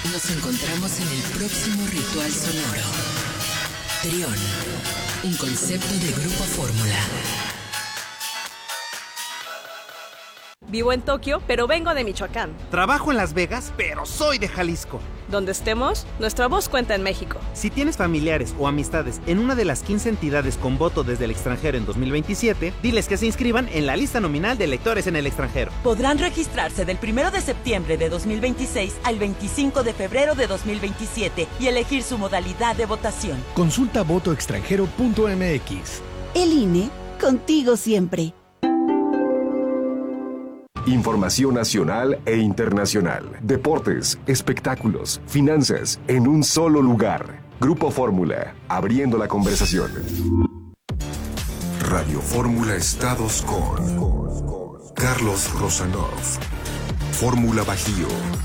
Nos encontramos en el próximo ritual sonoro. Trión, un concepto de Grupo Fórmula. Vivo en Tokio, pero vengo de Michoacán. Trabajo en Las Vegas, pero soy de Jalisco. Donde estemos, nuestra voz cuenta en México. Si tienes familiares o amistades en una de las 15 entidades con voto desde el extranjero en 2027, diles que se inscriban en la lista nominal de electores en el extranjero. Podrán registrarse del 1 de septiembre de 2026 al 25 de febrero de 2027 y elegir su modalidad de votación. Consulta votoextranjero.mx. El INE, contigo siempre. Información nacional e internacional, deportes, espectáculos, finanzas, en un solo lugar. Grupo Fórmula, abriendo la conversación. Radio Fórmula Estados con Carlos Rosanov. Fórmula Bajío.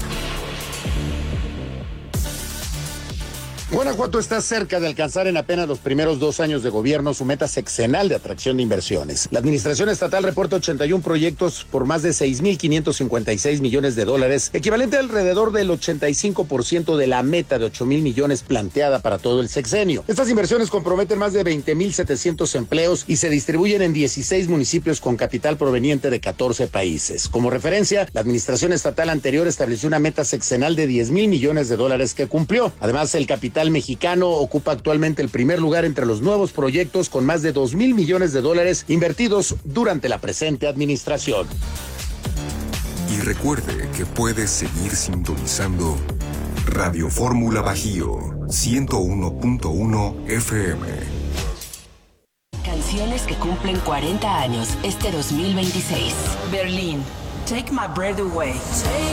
Guanajuato está cerca de alcanzar en apenas los primeros 2 años de gobierno su meta sexenal de atracción de inversiones. La administración estatal reporta 81 proyectos por más de 6.556 millones de dólares, equivalente alrededor del 85% de la meta de 8,000 millones planteada para todo el sexenio. Estas inversiones comprometen más de 20,700 empleos y se distribuyen en 16 municipios con capital proveniente de 14 países. Como referencia, la administración estatal anterior estableció una meta sexenal de 10,000 millones de dólares que cumplió. Además, el capital mexicano ocupa actualmente el primer lugar entre los nuevos proyectos con más de 2,000 millones de dólares invertidos durante la presente administración. Y recuerde que puede seguir sintonizando Radio Fórmula Bajío 101.1 FM. Canciones que cumplen 40 años este 2026. Berlín, Take My Breath Away.